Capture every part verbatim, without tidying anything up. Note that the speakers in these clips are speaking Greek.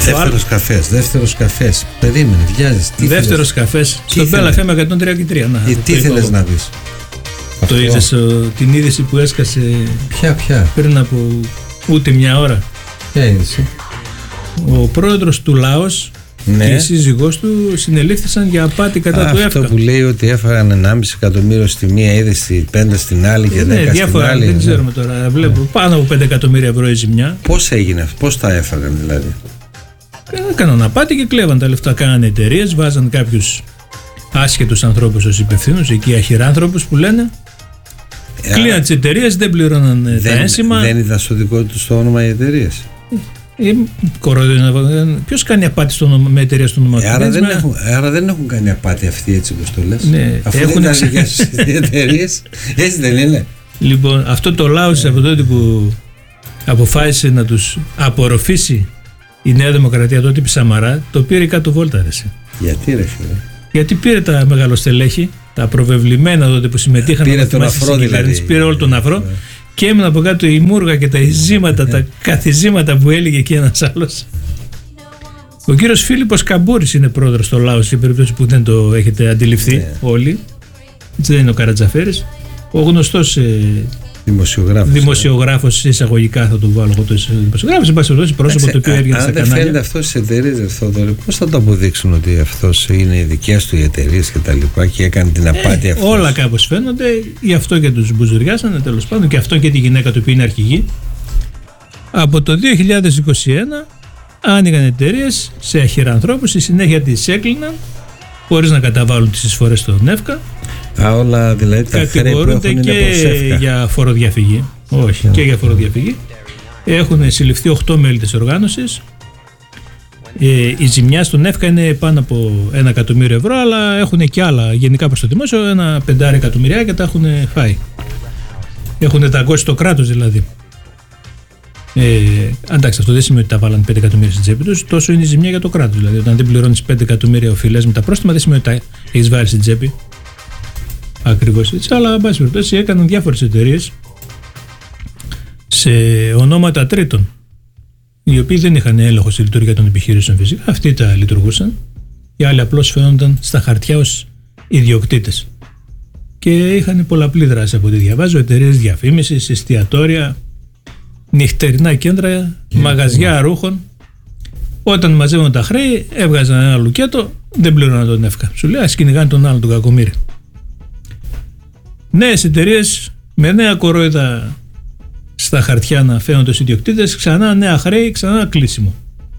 Δεύτερος καφές, δεύτερος καφές. Περίμενε, βιάζεις. Δεύτερος καφές. Στον Μπέλα Φέμα εκατόν τρία και τρία. Να, ε, τι θέλεις να πεις? Το είδες την είδηση που έσκασε? Ποια, ποια? Πριν από ούτε μια ώρα. Ποια είδηση? Ο πρόεδρος του Λάος, ναι, και η σύζυγός του συνελήφθησαν για απάτη κατά Α, του ΕΦΚΑ. Αυτό που λέει ότι έφαγαν ενάμιση εκατομμύριο στη μία είδηση, πέντε στην άλλη και ε, δέκα ναι, διάφορα, στην άλλη. δεν ναι. ξέρουμε τώρα. Βλέπω, ναι, πάνω από πέντε εκατομμύρια ευρώ η ζημιά. Πώς έγινε αυτό, πώς τα έφαγαν δηλαδή? Έκαναν απάτη και κλέβαν τα λεφτά. Κάνανε εταιρείες, βάζαν κάποιους άσχετους ανθρώπους ως υπευθύνους, εκεί αχυράνθρωπους που λένε. Ε, κλείναν τις εταιρείες, δεν πληρώναν δεν, τα ένσημα. Δεν ήταν στο δικό τους το όνομα οι εταιρείες. Ποιος κάνει απάτη στο όνομα, με εταιρεία στο όνομα του? Ε, άρα, δεν έχουν, άρα δεν έχουν κάνει απάτη αυτοί, έτσι όπως το λες. Ναι, αφού έχουν δεν ήταν δικές τους εταιρείες. Έτσι δεν είναι? Λοιπόν, αυτό το Λάος από τότε που αποφάσισε να τους απορροφήσει η Νέα Δημοκρατία, τότε επί Σαμαρά, το πήρε κάτω βόλτα. Γιατί ρε φίλε? Γιατί πήρε τα μεγαλοστελέχη, τα προβεβλημένα τότε που συμμετείχαν. Πήρε τον αφρό δηλαδή. Πήρε όλο τον αφρό. Yeah. Και έμεινε από κάτω η μούργα και τα ειζήματα, τα καθιζήματα που έλεγε και ένας άλλος. Ο κύριος Φίλιππος Καμπούρης είναι πρόεδρος στο Λάος, σε περίπτωση που δεν το έχετε αντιληφθεί yeah. όλοι. Έτσι δεν είναι ο Καρατζαφέρης. Ο γνωστός ε, δημοσιογράφος, δημοσιογράφος ε. εισαγωγικά θα το βάλω εγώ το δημοσιογράφος, εν πάση περιπτώσει πρόσωπο το οποίο έργαινε στα κανάλια. Αν δεν φαίνεται αυτό στις εταιρείες, πώς θα το αποδείξουν ότι αυτός είναι οι δικές του οι εταιρείες και τα λοιπά και έκανε την απάτη ε, αυτός? Όλα κάπως φαίνονται, γι' αυτό και τους μπουζουριάσανε τέλος πάντων, και αυτό και τη γυναίκα του που είναι αρχηγή. Από το δύο χιλιάδες είκοσι ένα άνοιγαν εταιρείες σε αχυρανθρώπους, στη συνέχεια τις έκλειναν χωρίς να καταβάλουν τις εισφορές στον ΕΦΚΑ. Α, όλα δηλαδή τα χρέη που έχουν είναι και για φοροδιαφυγή. Όχι, yeah. και για φοροδιαφυγή. Έχουν συλληφθεί οκτώ μέλη της οργάνωσης. Ε, η ζημιά στον ΕΦΚΑ είναι πάνω από ένα εκατομμύριο ευρώ, αλλά έχουν και άλλα γενικά προς το δημόσιο, ένα πεντάρι εκατομμυριά και τα έχουν φάει. Έχουν ταγκώσει το κράτος δηλαδή. Ε, εντάξει, αυτό δεν σημαίνει ότι τα βάλανε πέντε εκατομμύρια στην τσέπη τους, τόσο είναι η ζημιά για το κράτος. Δηλαδή, όταν δεν πληρώνεις πέντε εκατομμύρια οφειλές με τα πρόστιμα, δεν σημαίνει ότι τα έχεις βάλει στην τσέπη. Ακριβώς έτσι, αλλά εν πάση περιπτώσει έκαναν διάφορες εταιρείες σε ονόματα τρίτων, οι οποίοι δεν είχαν έλεγχο στη λειτουργία των επιχειρήσεων φυσικά, αυτοί τα λειτουργούσαν, οι άλλοι απλώς φαίνονταν στα χαρτιά ως ιδιοκτήτες. Και είχαν πολλαπλή δράση από ό,τι διαβάζω, εταιρείες διαφήμισης, εστιατόρια, νυχτερινά κέντρα, mm. μαγαζιά ρούχων. Όταν μαζεύουν τα χρέη, έβγαζαν ένα λουκέτο, δεν πλήρωναν τον ΕΦΚΑ. Σου λέει, ας κυνηγάνε τον άλλον τον κακομοίρη. Νέες εταιρείες με νέα κορόιδα στα χαρτιά να φαίνονται ως ιδιοκτήτες, ξανά νέα χρέη, ξανά κλείσιμο.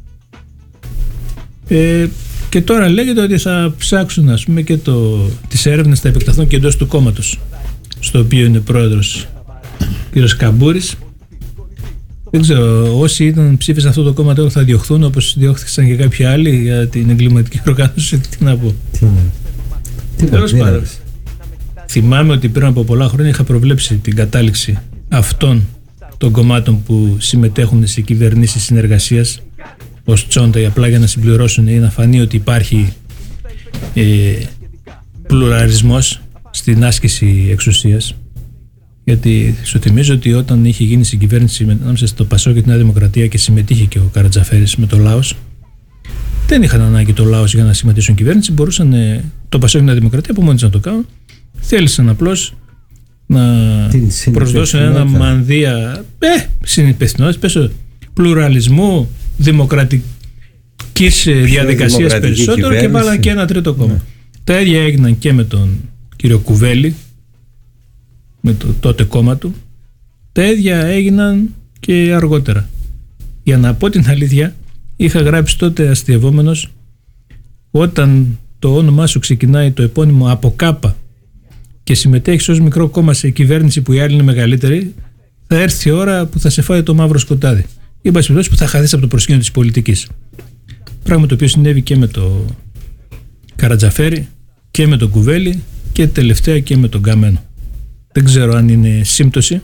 Ε, και τώρα λέγεται ότι θα ψάξουν, ας πούμε, και το, τις έρευνες θα επεκταθούν και εντός του κόμματος, στο οποίο είναι πρόεδρος κ. Καμπούρης. Δεν ξέρω, όσοι ήταν ψήφισαν αυτό το κόμμα τώρα θα διωχθούν όπως διώχθηκαν και κάποιοι άλλοι για την εγκληματική οργάνωση. Τι να πω. Τι Τέλος πάντων. Θυμάμαι ότι πριν από πολλά χρόνια είχα προβλέψει την κατάληξη αυτών των κομμάτων που συμμετέχουν σε κυβερνήσεις συνεργασίας ως τσόντα, απλά για να συμπληρώσουν ή να φανεί ότι υπάρχει ε, πλουραλισμός στην άσκηση εξουσίας. Γιατί σου θυμίζω ότι όταν είχε γίνει συγκυβέρνηση ανάμεσα στο Πασό και την Νέα Δημοκρατία και συμμετείχε και ο Καρατζαφέρης με το Λάος, δεν είχαν ανάγκη το Λάος για να συμμετήσουν κυβέρνηση, μπορούσαν το Πασό και η Νέα Δημοκρατία από μόνοι να το κάνουν. Θέλησαν απλώς να προσδώσουν ένα μανδύα ε, συνυπευθυνότητας, πέσω πλουραλισμού, δημοκρατικής διαδικασίας περισσότερο κυβέρνηση. Και βάλαν και ένα τρίτο κόμμα. Ναι. Τα ίδια έγιναν και με τον κύριο Κουβέλη, με το τότε κόμμα του. Τα ίδια έγιναν και αργότερα. Για να πω την αλήθεια, είχα γράψει τότε αστειευόμενος, όταν το όνομά σου ξεκινάει το επώνυμο από κάπα και συμμετέχεις ως μικρό κόμμα σε κυβέρνηση που η άλλη είναι μεγαλύτερη, θα έρθει η ώρα που θα σε φάει το μαύρο σκοτάδι. Ή πάση περιπτώσει που θα χαθείς από το προσκήνιο της πολιτικής. Πράγμα το οποίο συνέβη και με το Καρατζαφέρη και με τον Κουβέλη και τελευταία και με τον Καμένο. Δεν ξέρω αν είναι σύμπτωση,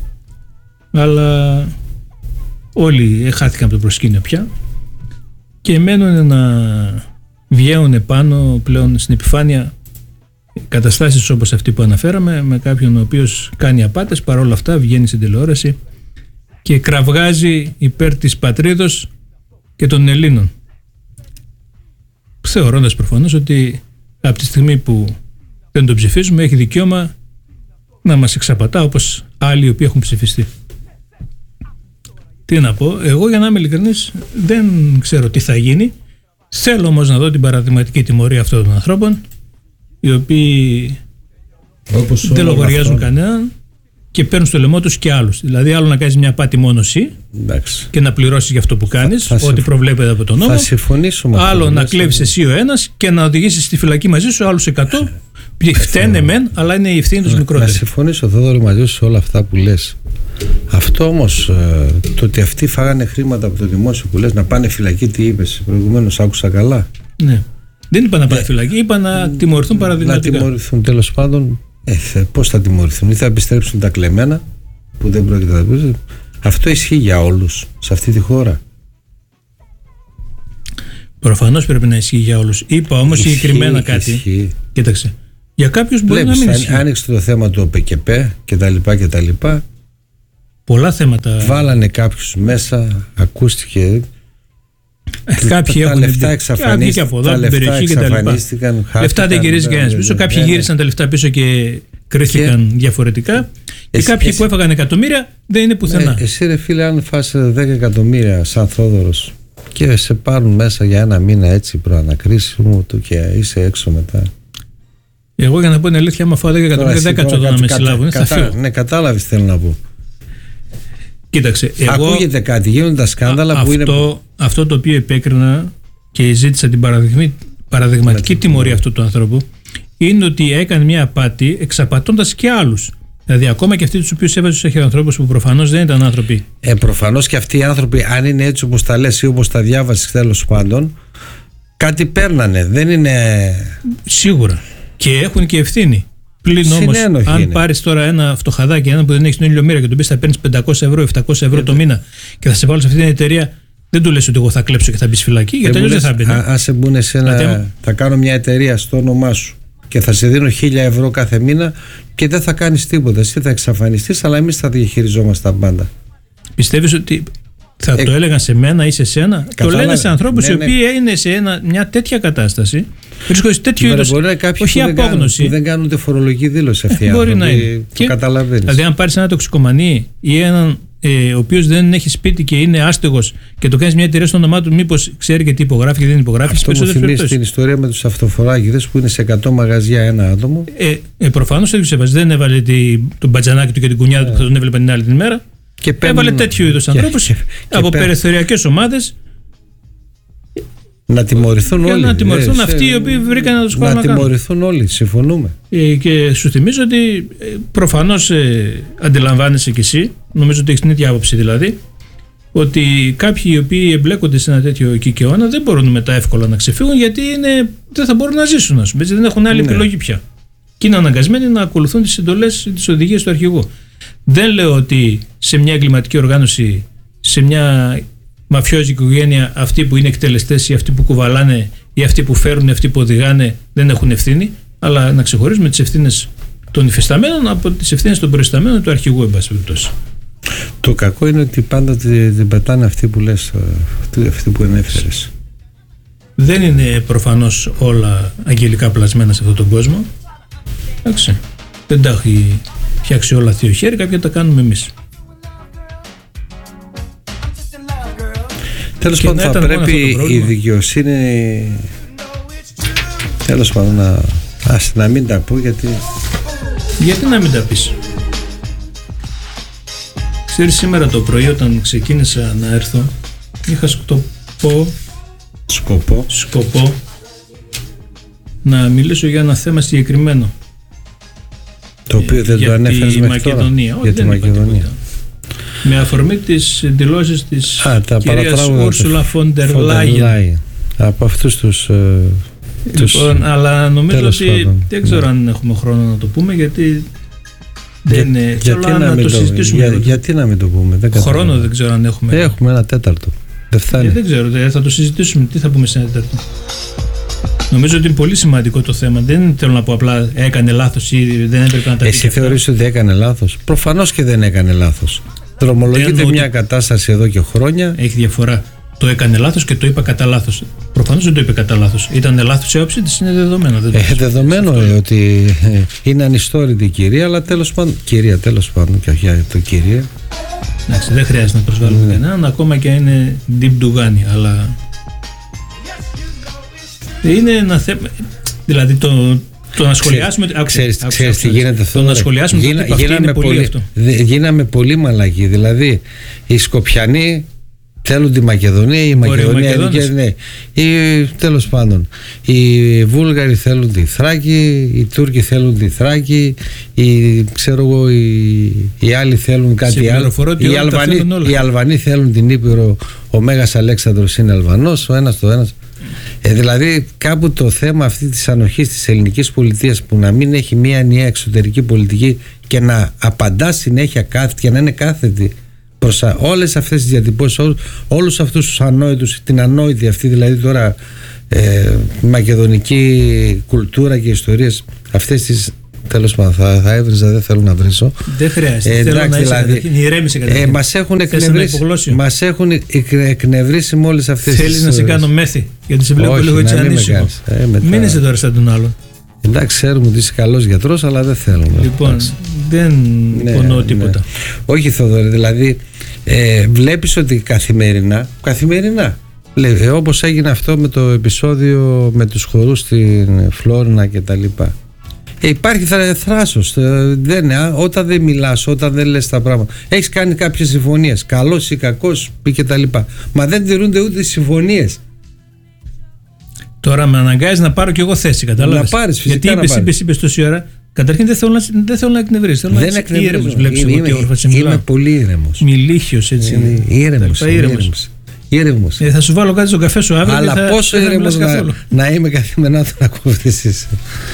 αλλά όλοι χάθηκαν από το προσκήνιο πια και μένουν να βγαίνουν πάνω πλέον στην επιφάνεια καταστάσεις όπως αυτή που αναφέραμε, με κάποιον ο οποίος κάνει απάτες, παρόλα αυτά βγαίνει στην τηλεόραση και κραυγάζει υπέρ της πατρίδος και των Ελλήνων, θεωρώντας προφανώς ότι από τη στιγμή που δεν τον ψηφίζουμε έχει δικαίωμα να μας εξαπατά όπως άλλοι οι οποίοι έχουν ψηφιστεί. Τι να πω, εγώ για να είμαι ειλικρινής δεν ξέρω τι θα γίνει. Θέλω όμως να δω την παραδειγματική τιμωρία αυτών των ανθρώπων, οι οποίοι όπως δεν λογαριάζουν κανέναν και παίρνουν στο λαιμό τους και άλλους. Δηλαδή, άλλο να κάνεις μια πάτη μόνο εσύ και να πληρώσεις για αυτό που κάνεις, θα, θα ό,τι προβλέπεται από τον νόμο. Θα συμφωνήσω με αυτό. Άλλο να κλέβεις εσύ ο ένας και να οδηγήσεις στη φυλακή μαζί σου άλλους εκατό. Φταίνε μεν, αλλά είναι η ευθύνη τους μικρότερη. Να συμφωνήσω, Θόδωρο, μαζί σου όλα αυτά που λες. Αυτό όμως, το ότι αυτοί φάγανε χρήματα από το δημόσιο που λες να πάνε φυλακή, τι είπες προηγουμένως, άκουσα καλά? Ναι. Δεν είπα να πάνε φυλακή, είπα να τιμωρηθούν παραδειγματικά. Να τιμωρηθούν, τέλος πάντων. Ε, πώς θα τιμωρηθούν? Ή θα επιστρέψουν τα κλεμμένα που δεν πρόκειται να επιστρέψουν? Αυτό ισχύει για όλους σε αυτή τη χώρα. Προφανώς πρέπει να ισχύει για όλους. Είπα όμως συγκεκριμένα κάτι. Ισχύει. Κοίταξε. Για κάποιους μπορεί Βλέπεις, να μην ισχύει. Άνοιξε το θέμα του ΟΠΕΚΕΠΕ και τα λοιπά και τα λοιπά. Πολλά θέματα. Βάλανε κάποιους μέσα, ακούστηκε. Κάποιοι τα έχουν λεφτά εξαφανίστηκαν. Από εδώ, τα λεφτά εξαφανίστηκαν. Λεφτά δεν γυρίζει κανένας πίσω. Κάποιοι ναι, γύρισαν τα λεφτά πίσω και κρίθηκαν και διαφορετικά. Εσύ, και κάποιοι εσύ, που έφαγαν εκατομμύρια δεν είναι πουθενά. Ναι, εσύ ρε φίλε, αν φας δέκα εκατομμύρια σαν Θόδωρος και σε πάρουν μέσα για ένα μήνα έτσι προανακρίσιμο του και είσαι έξω μετά. Εγώ για να πω την αλήθεια, άμα φάω δέκα εκατομμύρια δεν κάτσω εδώ να με συλλάβουν. Θα φύγω. Ναι, κατάλαβες θέλω να πω. Κοίταξε, εγώ, ακούγεται κάτι, γίνονται τα σκάνδαλα α, που αυτό, είναι. Αυτό το οποίο επέκρινα και ζήτησα την παραδειγματική τιμωρία αυτού του ανθρώπου είναι ότι έκανε μια απάτη εξαπατώντας και άλλους. Δηλαδή, ακόμα και αυτοί τους οποίους έβαζε στους ανθρώπους που προφανώς δεν ήταν άνθρωποι. Ε, προφανώς και αυτοί οι άνθρωποι, αν είναι έτσι όπως τα λες ή όπως τα διάβασες, τέλος πάντων, κάτι παίρνανε. Δεν είναι. Σίγουρα. Και έχουν και ευθύνη. Πλην όμως, αν πάρεις τώρα ένα φτωχαδάκι, ένα που δεν έχει την ίδια μοίρα και τον πεις θα παίρνεις πεντακόσια ευρώ, επτακόσια ευρώ το μήνα και θα σε βάλω σε αυτή την εταιρεία, δεν του λες ότι εγώ θα κλέψω και θα μπει φυλακή, γιατί αλλιώς δεν θα μπει. Αν σε μπουν σε ένα. Άτε... Θα κάνω μια εταιρεία στο όνομά σου και θα σε δίνω χίλια ευρώ κάθε μήνα και δεν θα κάνεις τίποτα. Εσύ θα εξαφανιστείς, αλλά εμείς θα διαχειριζόμαστε τα πάντα. Πιστεύεις ότι θα ε, το έλεγαν σε μένα ή σε σένα? Το λένε σε ανθρώπους ναι, οι οποίοι ναι. είναι σε ένα, μια τέτοια κατάσταση. Βρίσκονται σε τέτοιο είδος. Όχι που απόγνωση. Δεν, που δεν κάνουν ούτε φορολογική δήλωση αυτοί οι άνθρωποι. Μπορεί να είναι. Το και, καταλαβαίνεις. Δηλαδή, αν πάρεις ένα τοξικομανί ή έναν ε, ο οποίος δεν έχει σπίτι και είναι άστεγος και το κάνεις μια εταιρεία στο όνομά του, μήπως ξέρει και τι υπογράφει και δεν υπογράφει? Αυτό μου θυμίζει την ιστορία με τους αυτοφοράκηδες που είναι σε εκατό μαγαζιά ένα άτομο. Ε, ε, Προφανώς δεν του έβαζε. Δεν έβαλε τη, τον μπατζανάκι του και την κουνιάδα του που θα τον έβλεπαν την άλλη την μέρα. Και έβαλε τέτοιου είδους ανθρώπους από περιθωριακές ομάδες. Να τιμωρηθούν όλοι. Να τιμωρηθούν ε, αυτοί οι οποίοι βρήκαν να τους κάνουν. Να τιμωρηθούν όλοι, συμφωνούμε. Ε, και σου θυμίζω ότι ε, προφανώς ε, αντιλαμβάνεσαι κι εσύ, νομίζω ότι έχεις την ίδια άποψη δηλαδή, ότι κάποιοι οι οποίοι εμπλέκονται σε ένα τέτοιο κικαιώνα δεν μπορούν μετά εύκολα να ξεφύγουν, γιατί είναι, δεν θα μπορούν να ζήσουν, ας πούμε, δεν έχουν άλλη ναι. επιλογή πια. Και είναι αναγκασμένοι να ακολουθούν τις εντολές, τις οδηγίες του αρχηγού. Δεν λέω ότι σε μια εγκληματική οργάνωση, σε μια μαφιόζικη οικογένεια, αυτοί που είναι εκτελεστές ή αυτοί που κουβαλάνε ή αυτοί που φέρουν ή αυτοί που οδηγάνε δεν έχουν ευθύνη, αλλά να ξεχωρίζουμε τις ευθύνες των υφισταμένων από τις ευθύνες των προϊσταμένων του αρχηγού, εν πάση περιπτώσει. Το κακό είναι ότι πάντα την πετάνε αυτοί που λες, αυτοί που ενέφερες. Δεν είναι προφανώς όλα αγγελικά πλασμένα σε αυτόν τον κόσμο. Εντάξει. Δεν τα έχει φτιάξει όλα θείο χέρι, κάποια τα κάνουμε εμείς. Τέλος πάντων, θα πρέπει η δικαιοσύνη τέλος πάντων να, ας, να μην τα πω, γιατί γιατί να μην τα πεις? Ξέρεις, σήμερα το πρωί όταν ξεκίνησα να έρθω είχα σκοπό σκοπό, σκοπό να μιλήσω για ένα θέμα συγκεκριμένο, το οποίο δεν το ανέφερες μέχρι Μακεδονία. τώρα. Όχι, για τη Μακεδονία. Με αφορμή τις δηλώσεις της Α, κυρίας Ούρσουλα Φόντερ Λάιεν. Από αυτούς τους... Ε, λοιπόν, τους αλλά νομίζω ότι πάντων. δεν ξέρω ναι. αν έχουμε χρόνο να το πούμε, γιατί δεν είναι... Για, γιατί να, να το, το συζητήσουμε. Για, γιατί να μην το πούμε? Δεν χρόνο δεν ξέρω αν έχουμε. Έχουμε ένα τέταρτο. Δεν φτάνει. Ε, δεν ξέρω, θα το συζητήσουμε. Τι θα πούμε σε ένα τέταρτο? Νομίζω ότι είναι πολύ σημαντικό το θέμα. Δεν θέλω να πω απλά έκανε λάθος ή δεν έπρεπε να τα πει. Εσύ θεωρείς ότι έκανε λάθος? Προφανώς και δεν έκανε λάθος. Δρομολογείται μια κατάσταση εδώ και χρόνια. Έχει διαφορά. το έκανε λάθος και το είπα κατά λάθος. Προφανώς δεν το είπε κατά λάθος. Ήταν λάθος η άποψή της, είναι δεδομένο. Δεν ε, δεδομένο ε, ότι ε, είναι ανιστόρητη η κυρία, αλλά τέλος πάντων. Κυρία, τέλος πάντων, και όχι το κυρία. Εντάξει, δεν χρειάζεται να προσβάλλουμε ναι. κανέναν, ακόμα και είναι deep ντουγάνι, αλλά. Είναι ένα θέμα. Δηλαδή το. Το να σχολιάσουμε. Ξέρεις, ξέρεις τι γίνεται. Το να σχολιάσουμε. Γίνα, το γίναμε, είναι πολύ, πολύ αυτό. γίναμε πολύ μαλακοί. Δηλαδή, οι Σκοπιανοί θέλουν τη Μακεδονία, η Μακεδονία ναι. Τέλος πάντων, οι Βούλγαροι θέλουν τη Θράκη, οι Τούρκοι θέλουν τη Θράκη, οι, ξέρω εγώ, οι, οι άλλοι θέλουν κάτι άλλο. Οι Αλβανοί, οι Αλβανοί θέλουν την Ήπειρο. Ο Μέγας Αλέξανδρος είναι Αλβανός, ο ένας το ένας. Ε, δηλαδή κάπου το θέμα αυτή της ανοχής της ελληνικής πολιτείας που να μην έχει μια ενιαία εξωτερική πολιτική και να απαντά συνέχεια κάθετη και να είναι κάθετη προς όλες αυτές τις διατυπώσεις, όλους, όλους αυτούς τους ανόητους, την ανόητη αυτή δηλαδή τώρα ε, μακεδονική κουλτούρα και ιστορίες, αυτές τις τέλος πάντων θα, θα έβριζα, δεν θέλω να βρίσω. Δεν χρειάζεται. Ε, θέλω εντάξει, να είσαι δηλαδή, καταρχήν, ηρέμησε καταρχήν. Ε, μας έχουν εκνευρίσει, μας έχουν εκνευρίσει με όλες αυτές Θέλεις τις να σε κάνω μέθη, γιατί σε βλέπω λίγο έτσι ανήσυχο. Ε, μην είσαι τώρα σαν τον άλλον. Εντάξει, ξέρουμε ότι είσαι καλός γιατρός, αλλά δεν θέλουμε. Λοιπόν, εντάξει. δεν ναι, πονώ ναι. τίποτα. Όχι Θοδωρή, δηλαδή ε, βλέπεις ότι καθημερινά, καθημερινά λέει, όπως έγινε αυτό με το επεισόδιο με τους χορούς στην Φλόρινα και τα λοιπά. Ε, υπάρχει θράσος. Ε, δεν, ε, όταν δεν μιλάς, όταν δεν λες τα πράγματα. Έχεις κάνει κάποιες συμφωνίες, καλός ή κακός, και τα λοιπά. Μα δεν τηρούνται ούτε οι συμφωνίες. Τώρα με αναγκάζει να πάρω κι εγώ θέση, κατάλαβες. Να πάρεις, φυσικά. Γιατί είπες, είπες, είπες τόση ώρα. Καταρχήν δεν θέλω να, δεν θέλω να εκνευρίσεις. Θέλω δεν να είσαι ήρεμος. Βλέπεις εγώ τι όρφα σε μιλάω. Είμαι πολύ ήρεμος. Μιλήχιος έτσι. Ήρεμος. Ήρεμος. Ήρεμος. Ε, θα σου βάλω κάτι στον καφέ σου αύριο. Αλλά θα, πόσο ήρεμος να, να είμαι καθημερινά όταν ακούω εσείς.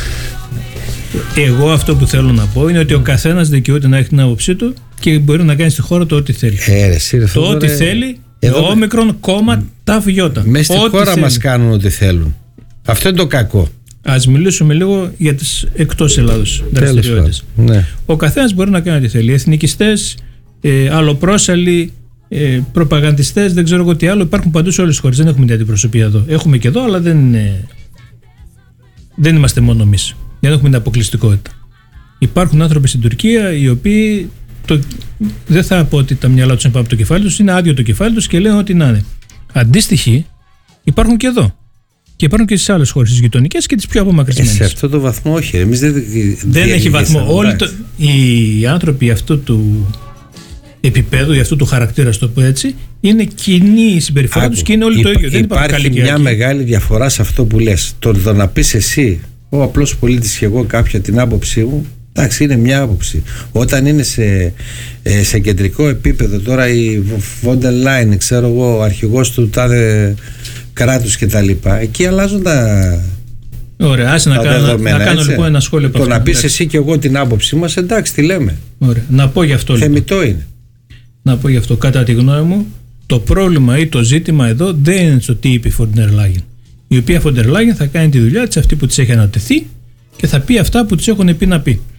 Εγώ αυτό που θέλω να πω είναι ότι ο καθένας δικαιούται να έχει την άποψή του και μπορεί να κάνει στη χώρα το ό,τι θέλει. Ε, ρε, σύρε, το ό,τι ρε, θέλει, εδώ, όμικρον, κόμμα, ταφ, γιώτα. Μέσα στη ό,τι χώρα μας κάνουν ό,τι θέλουν. Αυτό είναι το κακό. Ας μιλήσουμε λίγο για τις εκτός Ελλάδος δραστηριότητες. Ναι. Ο καθένας μπορεί να κάνει ό,τι θέλει. Εθνικιστές, ε, αλλοπρόσαλοι, ε, προπαγανδιστές, δεν ξέρω εγώ τι άλλο. Υπάρχουν παντού σε όλες τις χώρες. Δεν έχουμε την αντιπροσωπεία εδώ. Έχουμε και εδώ, αλλά δεν, ε, δεν είμαστε μόνο εμείς. Δεν έχουμε την αποκλειστικότητα. Υπάρχουν άνθρωποι στην Τουρκία οι οποίοι το, δεν θα πω ότι τα μυαλά τους είναι πάνω από το κεφάλι τους, είναι άδειο το κεφάλι τους και λένε ότι να είναι. Αντίστοιχοι υπάρχουν και εδώ. Και υπάρχουν και στις άλλες χώρες, τις γειτονικές και τις πιο απομακρυσμένες. Σε αυτό το βαθμό όχι. Εμείς δεν, δεν έχει βαθμό. Όλοι το, οι άνθρωποι αυτού του επίπεδου ή αυτού του χαρακτήρα, στο πω έτσι, είναι κοινή η συμπεριφορά τους και είναι όλοι υπά, το ίδιο. Δεν υπάρχει υπάρχει μια κακή. μεγάλη διαφορά σε αυτό που λες. Το, το να πεις εσύ, ο απλός πολίτης και εγώ κάποια την άποψή μου, εντάξει, είναι μια άποψη. Όταν είναι σε, σε κεντρικό επίπεδο, τώρα η Βόντερ Λάιν, ξέρω εγώ, ο αρχηγός του τάδε κράτους και τα λοιπά, εκεί αλλάζουν τα. Ωραία, άσε να, κάνω, να κάνω λοιπόν ένα σχόλιο. Το να πεις εσύ και εγώ την άποψή μας, εντάξει, τι λέμε. Ωραία, να πω γι' αυτό. Θεμιτό λοιπόν. είναι. Να πω γι' αυτό, κατά τη γνώμη μου, το πρόβλημα ή το ζήτημα εδώ δεν είναι στο τι είπε η Φόντερ Λάιν. Η οποία Φόντερ Λάιν θα κάνει τη δουλειά της, αυτή που της έχει ανατεθεί, και θα πει αυτά που της έχουν πει να πει.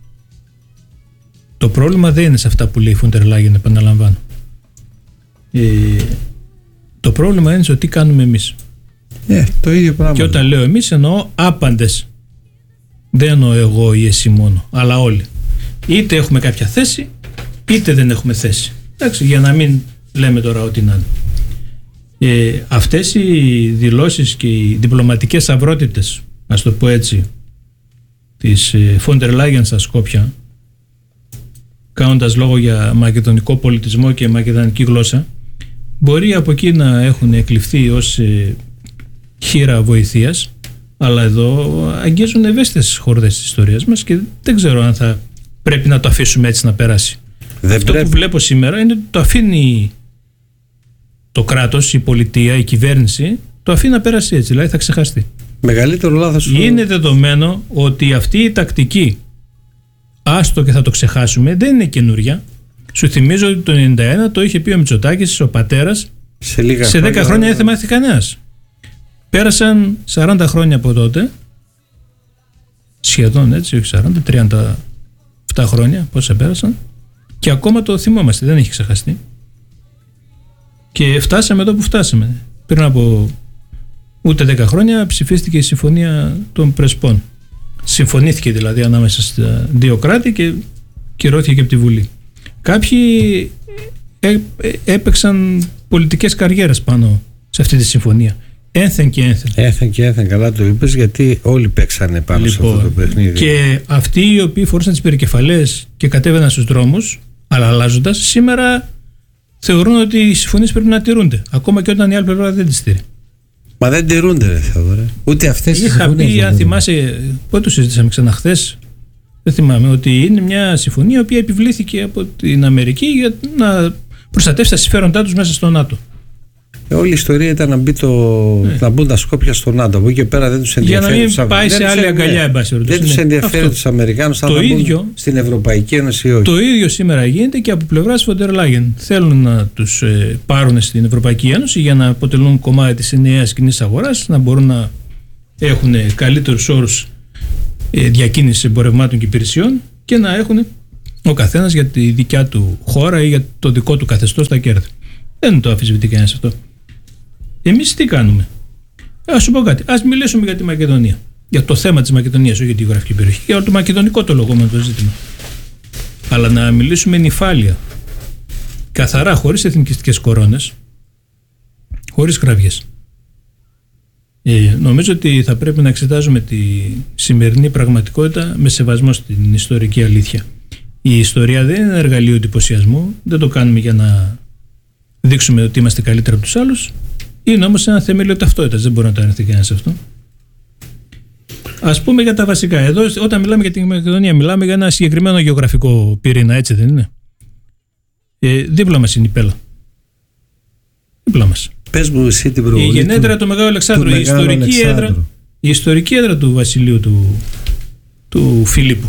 Το πρόβλημα δεν είναι σε αυτά που λέει η Φόντερ Λάιν, επαναλαμβάνω. Ε, το πρόβλημα είναι σε τι κάνουμε εμείς. Yeah, το ίδιο πράγμα. Και όταν λέω εμείς εννοώ άπαντες. Δεν εννοώ εγώ ή εσύ μόνο, αλλά όλοι. Είτε έχουμε κάποια θέση, είτε δεν έχουμε θέση. Εντάξει, για να μην λέμε τώρα ό,τι να είναι. Ε, αυτές οι δηλώσεις και οι διπλωματικές αυρότητες, ας το πω έτσι, της Φόντερ Λάιν στα Σκόπια, κάνοντας λόγο για μακεδονικό πολιτισμό και μακεδονική γλώσσα, μπορεί από εκεί να έχουν εκλειφθεί ως ε, χείρα βοηθείας, αλλά εδώ αγγίζουν ευαίσθητες χορδές της ιστορίας μας και δεν ξέρω αν θα πρέπει να το αφήσουμε έτσι να περάσει. Δεν Αυτό πρέπει. Που βλέπω σήμερα είναι ότι το αφήνει το κράτος, η πολιτεία, η κυβέρνηση, το αφήνει να περάσει έτσι, δηλαδή θα ξεχαστεί. Μεγαλύτερο λάθος. Είναι δεδομένο ότι αυτή η τακτική, άστο και θα το ξεχάσουμε, δεν είναι καινούρια. Σου θυμίζω ότι το ενενήντα ένα το είχε πει ο Μητσοτάκης, ο πατέρας, σε, λίγα σε δέκα χρόνια δεν θα μάθει κανένας. Πέρασαν σαράντα χρόνια από τότε, σχεδόν έτσι, όχι σαράντα, τριάντα επτά χρόνια, πόσα πέρασαν, και ακόμα το θυμόμαστε, δεν έχει ξεχαστεί. Και φτάσαμε εδώ που φτάσαμε. Πριν από ούτε δέκα χρόνια ψηφίστηκε η Συμφωνία των Πρεσπών. Συμφωνήθηκε δηλαδή ανάμεσα στα δύο κράτη και κυρώθηκε και από τη Βουλή. Κάποιοι έ, έπαιξαν πολιτικές καριέρες πάνω σε αυτή τη συμφωνία. Ένθεν και ένθεν. Ένθεν και ένθεν, καλά το είπες, γιατί όλοι παίξανε πάνω λοιπόν, σε αυτό το παιχνίδι. Και αυτοί οι οποίοι φορούσαν τις περικεφαλές και κατέβαιναν στους δρόμους, αλλά αλλάζοντας, σήμερα θεωρούν ότι οι συμφωνίες πρέπει να τηρούνται. Ακόμα και όταν η άλλη πλευρά δεν τις τηρεί. Μα δεν τηρούνται, ρε Θεόδωρε. Ούτε αυτές οι συμφωνίες. Είχα πει, αν θυμάσαι, πότε το συζήτησαμε ξανά χθες, δεν θυμάμαι, ότι είναι μια συμφωνία η οποία επιβλήθηκε από την Αμερική για να προστατεύσει τα συμφέροντά τους μέσα στο ΝΑΤΟ. Ε, όλη η ιστορία ήταν να, μπει το, ε. να μπουν τα Σκόπια στο ΝΑΤΟ. Από εκεί και πέρα δεν τους ενδιαφέρει. Για να μην πάει σε άλλη αγκαλιά, εν πάση περιπτώσει. Δεν τους ενδιαφέρει τους Αμερικάνους αν θα μπουν στην Ευρωπαϊκή Ένωση ή όχι. Το ίδιο σήμερα γίνεται και από πλευράς Φοντερ Λάγεν. Θέλουν να τους ε, πάρουν στην Ευρωπαϊκή Ένωση για να αποτελούν κομμάτι της νέας κοινής αγοράς, να μπορούν να έχουν καλύτερους όρους ε, διακίνησης εμπορευμάτων και υπηρεσιών και να έχουν ο καθένας για τη δικιά του χώρα ή για το δικό του καθεστώς τα κέρδη. Δεν το αφισβητεί κανένας αυτό. Εμείς τι κάνουμε? Ας σου πω κάτι. Ας μιλήσουμε για τη Μακεδονία. Για το θέμα της Μακεδονίας, όχι για τη γεωγραφική περιοχή. Για το μακεδονικό το λεγόμενο το ζήτημα. Αλλά να μιλήσουμε νυφάλια. Καθαρά, χωρίς εθνικιστικές κορώνες. Χωρίς κραυγές. Ε, νομίζω ότι θα πρέπει να εξετάζουμε τη σημερινή πραγματικότητα με σεβασμό στην ιστορική αλήθεια. Η ιστορία δεν είναι εργαλείο εντυπωσιασμού. Δεν το κάνουμε για να δείξουμε ότι είμαστε καλύτερα από τους άλλους. Είναι όμως ένα θεμέλιο ταυτότητας, δεν μπορεί να το αρνηθεί κανένας αυτό. Ας πούμε για τα βασικά. Εδώ, όταν μιλάμε για την Μακεδονία, μιλάμε για ένα συγκεκριμένο γεωγραφικό πυρήνα, έτσι δεν είναι? Ε, δίπλα μας είναι η Πέλα. Δίπλα μας. Πες μου εσύ την προβολή. Η γενέτρα του Μεγάλου Αλεξάνδρου, η ιστορική, έδρα, η ιστορική έδρα του βασιλείου του, του Φιλίππου.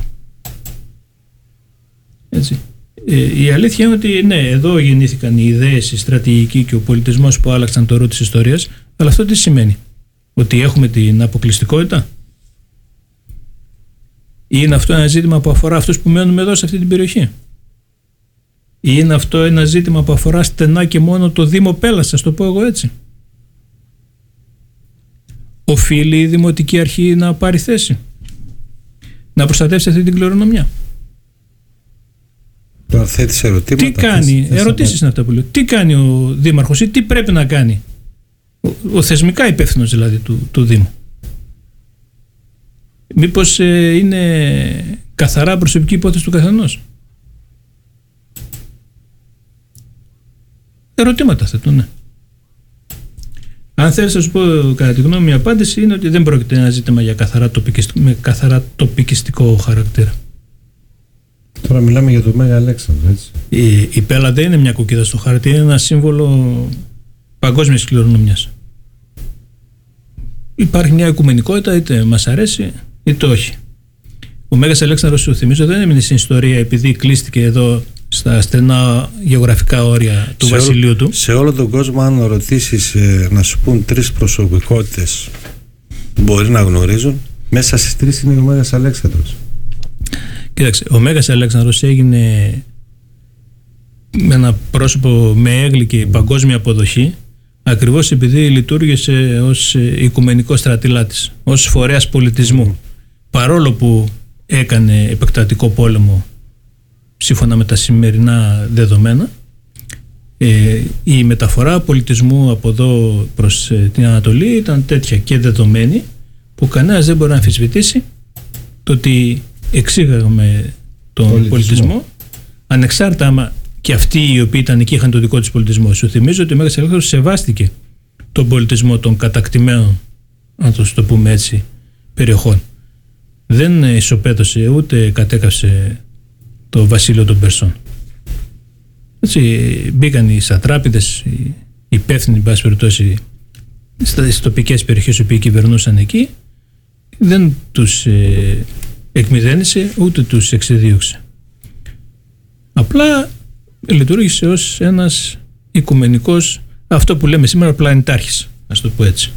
Έτσι. Ε, η αλήθεια είναι ότι ναι, εδώ γεννήθηκαν οι ιδέες, η στρατηγική και ο πολιτισμός που άλλαξαν το ρου της ιστορίας, αλλά αυτό τι σημαίνει? Ότι έχουμε την αποκλειστικότητα? Ή είναι αυτό ένα ζήτημα που αφορά αυτούς που μένουν εδώ σε αυτή την περιοχή? Ή είναι αυτό ένα ζήτημα που αφορά στενά και μόνο το Δήμο Πέλας, ας το πω εγώ έτσι? Οφείλει η Δημοτική Αρχή να πάρει θέση, να προστατεύσει αυτή την κληρονομιά? Τώρα θέτεις ερωτήματα. Τι κάνει, θες, ερωτήσεις είναι αυτά που λέω. Τι κάνει ο Δήμαρχος ή τι πρέπει να κάνει ο, ο θεσμικά υπεύθυνος δηλαδή του, του Δήμου? Μήπως ε, είναι καθαρά προσωπική υπόθεση του καθενός? Ερωτήματα θέτουν, ναι. Αν θέλεις να σου πω κατά τη γνώμη, μια απάντηση είναι ότι δεν πρόκειται ένα ζήτημα για καθαρά τοπικιστικό, με καθαρά τοπικιστικό χαρακτήρα. Τώρα μιλάμε για το Μέγα Αλέξανδρο, έτσι. Η, η Πέλα δεν είναι μια κουκκίδα στο χάρτη, είναι ένα σύμβολο παγκόσμιας κληρονομιάς. Υπάρχει μια οικουμενικότητα, είτε μας αρέσει είτε όχι. Ο Μέγας Αλέξανδρος, σου θυμίζω, δεν έμεινε στην ιστορία επειδή κλείστηκε εδώ στα στενά γεωγραφικά όρια του σε βασιλείου ό, του. Σε όλο τον κόσμο, αν ρωτήσεις ε, να σου πούν τρεις προσωπικότητες που μπορεί να γνωρίζουν, μέσα στις τρεις είναι ο Μέγας Αλέξανδρος. Κοίταξε, ο Μέγας Αλέξανδρος έγινε με ένα πρόσωπο με έγκλη και παγκόσμια αποδοχή, ακριβώς επειδή λειτουργήσε ως οικουμενικό στρατηλάτης, ως φορέας πολιτισμού. Mm. Παρόλο που έκανε επεκτατικό πόλεμο σύμφωνα με τα σημερινά δεδομένα, ε, η μεταφορά πολιτισμού από εδώ προς ε, την Ανατολή ήταν τέτοια και δεδομένη που κανένας δεν μπορεί να αμφισβητήσει το ότι εξήγαγαμε τον πολιτισμό, πολιτισμό ανεξάρτητα άμα και αυτοί οι οποίοι ήταν εκεί είχαν το δικό τους πολιτισμό. Σου θυμίζω ότι ο Μέγας Αλέξανδρος σεβάστηκε τον πολιτισμό των κατακτημένων, αν το, το πούμε έτσι, περιοχών. Δεν ισοπαίδωσε ούτε κατέκαυσε το βασίλειο των Περσών. Έτσι, μπήκαν οι σατράπηδες, οι υπεύθυνοι, εν πάση περιπτώσει, στις τοπικές περιοχές που κυβερνούσαν εκεί, δεν τους ε, εκμηδένισε ούτε τους εξεδίωξε. Απλά λειτουργήσε ως ένας οικουμενικός, αυτό που λέμε σήμερα, πλανητάρχης, ας το πω έτσι.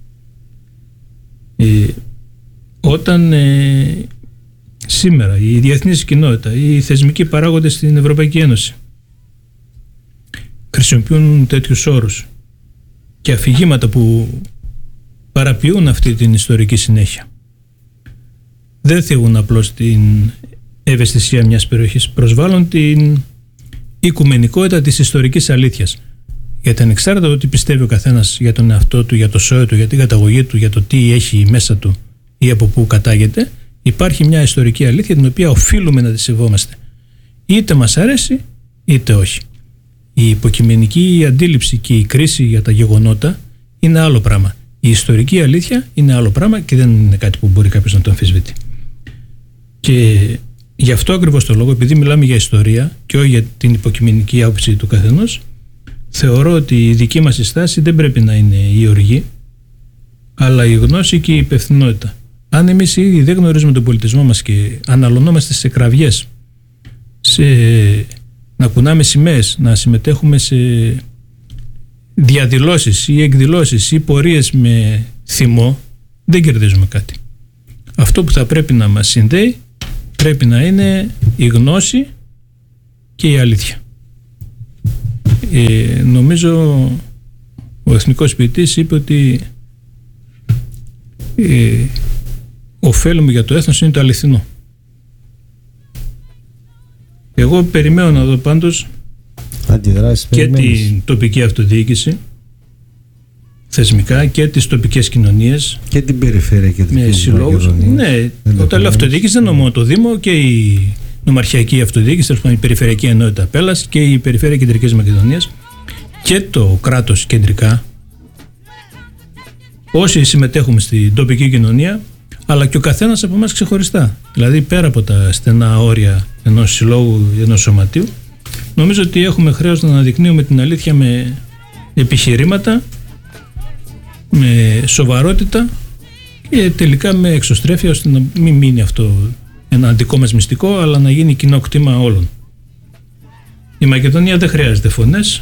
Ε, όταν ε, σήμερα η διεθνής κοινότητα, οι θεσμικοί παράγοντες στην Ευρωπαϊκή Ένωση χρησιμοποιούν τέτοιους όρους και αφηγήματα που παραποιούν αυτή την ιστορική συνέχεια. Δεν θίγουν απλώς την ευαισθησία μιας περιοχής, προσβάλλουν την οικουμενικότητα της ιστορικής αλήθειας. Γιατί ανεξάρτητα το τι πιστεύει ο καθένας για τον εαυτό του, για το σώμα του, για την καταγωγή του, για το τι έχει μέσα του ή από πού κατάγεται, υπάρχει μια ιστορική αλήθεια την οποία οφείλουμε να τη σεβόμαστε. Είτε μας αρέσει είτε όχι. Η υποκειμενική αντίληψη και η κρίση για τα γεγονότα είναι άλλο πράγμα. Η ιστορική αλήθεια είναι άλλο πράγμα και δεν είναι κάτι που μπορεί κάποιος να το αμφισβητεί. Και γι' αυτό ακριβώς το λόγο, επειδή μιλάμε για ιστορία και όχι για την υποκειμενική άποψη του καθενός, θεωρώ ότι η δική μας στάση δεν πρέπει να είναι η οργή, αλλά η γνώση και η υπευθυνότητα. Αν εμείς ήδη δεν γνωρίζουμε τον πολιτισμό μας και αναλωνόμαστε σε κραυγές, σε... να κουνάμε σημαίες, να συμμετέχουμε σε διαδηλώσεις ή εκδηλώσεις ή πορείες με θυμό, δεν κερδίζουμε κάτι. Αυτό που θα πρέπει να μας συνδέει πρέπει να είναι η γνώση και η αλήθεια. Ε, νομίζω ο εθνικός ποιητής είπε ότι ε, ωφέλιμο για το έθνος είναι το αληθινό. Εγώ περιμένω να δω πάντως αντιδράσεις και την τοπική αυτοδιοίκηση θεσμικά και τις τοπικές κοινωνίες και την περιφέρεια και την συλλόγους. Ναι, όταν λέω αυτοδιοίκηση δεν εννοώ μόνο το Δήμο, και η νομαρχιακή αυτοδιοίκηση, η περιφερειακή ενότητα Πέλλας και η περιφέρεια Κεντρικής Μακεδονίας και το κράτος κεντρικά, όσοι συμμετέχουμε στην τοπική κοινωνία, αλλά και ο καθένας από εμάς ξεχωριστά. Δηλαδή πέρα από τα στενά όρια ενός συλλόγου ή ενός σωματείου, νομίζω ότι έχουμε χρέος να αναδεικνύουμε την αλήθεια με επιχειρήματα, με σοβαρότητα και τελικά με εξωστρέφεια, ώστε να μην μείνει αυτό ένα δικό μας μυστικό, αλλά να γίνει κοινό κτήμα όλων. Η Μακεδονία δεν χρειάζεται φωνές,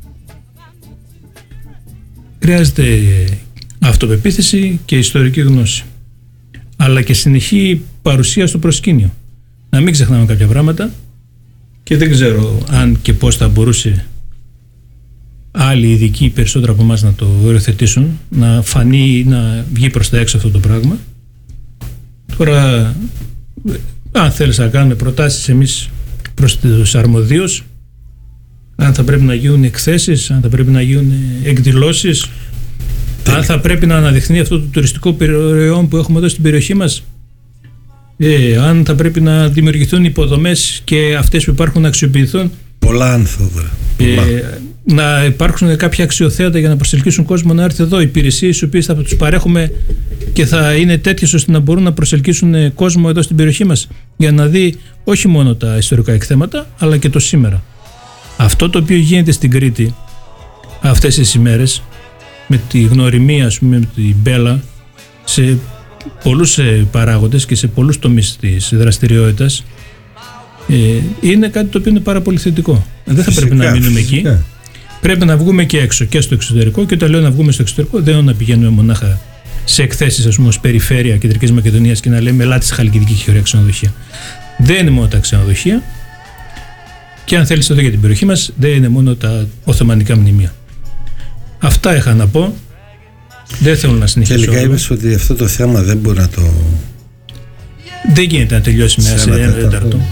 χρειάζεται αυτοπεποίθηση και ιστορική γνώση, αλλά και συνεχή παρουσία στο προσκήνιο. Να μην ξεχνάμε κάποια πράγματα, και δεν ξέρω αν και πώς θα μπορούσε άλλοι ειδικοί περισσότερο από εμάς να το οριοθετήσουν, να φανεί, να βγει προς τα έξω αυτό το πράγμα. Τώρα, αν θέλεις να κάνουμε προτάσεις εμείς προς τους αρμοδίους, αν θα πρέπει να γίνουν εκθέσεις, αν θα πρέπει να γίνουν εκδηλώσεις, αν θα πρέπει να αναδειχθεί αυτό το τουριστικό προϊόν που έχουμε εδώ στην περιοχή μας, ε, αν θα πρέπει να δημιουργηθούν υποδομές και αυτές που υπάρχουν να αξιοποιηθούν. Πολλά άνθοδρα. Ε, να υπάρξουν κάποια αξιοθέατα για να προσελκύσουν κόσμο να έρθει εδώ, υπηρεσίες οι οποίες θα τους παρέχουμε και θα είναι τέτοιες ώστε να μπορούν να προσελκύσουν κόσμο εδώ στην περιοχή μας, για να δει όχι μόνο τα ιστορικά εκθέματα αλλά και το σήμερα. Αυτό το οποίο γίνεται στην Κρήτη αυτές τις ημέρες, με τη γνωριμία, ας πούμε, με την Μπέλα, σε πολλούς παράγοντες και σε πολλούς τομείς της δραστηριότητας, ε, είναι κάτι το οποίο είναι πάρα πολύ θετικό. Δεν θα φυσικά, πρέπει να μείνουμε φυσικά. εκεί. Πρέπει να βγούμε και έξω και στο εξωτερικό, και όταν λέω να βγούμε στο εξωτερικό δεν είναι να πηγαίνουμε μονάχα σε εκθέσεις, ας πούμε, ως περιφέρεια Κεντρικής Μακεδονίας και να λέμε ελάτε στη Χαλκιδική και ωραία ξενοδοχεία. Δεν είναι μόνο τα ξενοδοχεία, και αν θέλεις εδώ για την περιοχή μας, δεν είναι μόνο τα οθωμανικά μνημεία. Αυτά είχα να πω. Δεν θέλω να συνεχίσω. Τελικά είπες ότι αυτό το θέμα δεν μπορεί να το... Δεν γίνεται να τελειώσει μέσα σε ένα τέταρτο.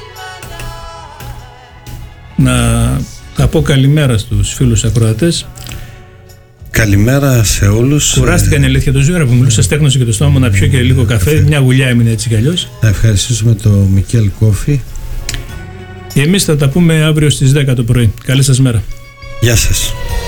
Να θα πω καλημέρα στους φίλους ακροατές. Καλημέρα σε όλους. Κουράστηκα, είναι αλήθεια, το ζούρα που μιλούσα, στέκνωσε και το στόμα μου να πιω και λίγο καφέ. Μια γουλιά έμεινε έτσι κι αλλιώς. Να ευχαριστήσουμε τον Μικέλ Κόφι. Εμείς θα τα πούμε αύριο στις δέκα το πρωί. Καλή σας μέρα. Γεια σας.